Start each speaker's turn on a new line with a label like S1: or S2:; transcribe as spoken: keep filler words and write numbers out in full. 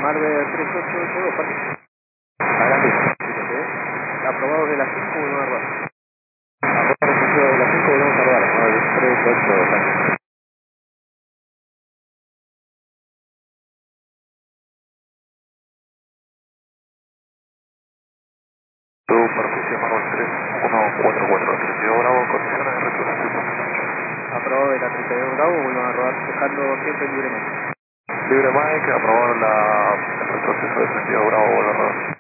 S1: Marvel tres ocho ocho dos, Pati. Adelante. Fíjate, ¿eh? Aprobado de las cinco, volvemos a rodar. Aprobado recibido de las cinco, volvemos a rodar. Marvel tres ocho dos, Pati.
S2: Superficie Marvel tres uno cuatro cuatro, treinta y dos Bravo, condiciones de retroceso.
S1: Aprobado de la treinta y dos Bravo, volvemos a rodar, dejando siempre libremente.
S2: Libre Mike, aprobado la, el retroceso de treinta y dos Bravo, vuelvo a rodar.